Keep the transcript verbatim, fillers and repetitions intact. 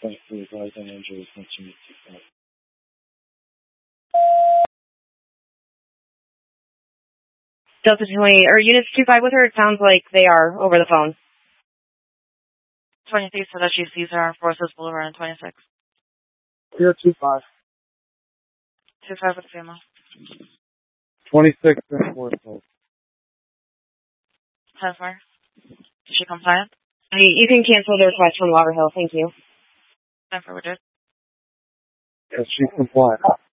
Thankfully, guys and injuries continue to fight. Delta twenty, are units two five with her? It sounds like they are over the phone. twenty-three said that she sees her armed forces Boulevard in twenty-six. Here, two five. two five with the female. twenty-six and four souls. ten four. Is she compliant? You can cancel the request from Lauderhill. Thank you. ten four, we're good. Yes, she's compliant.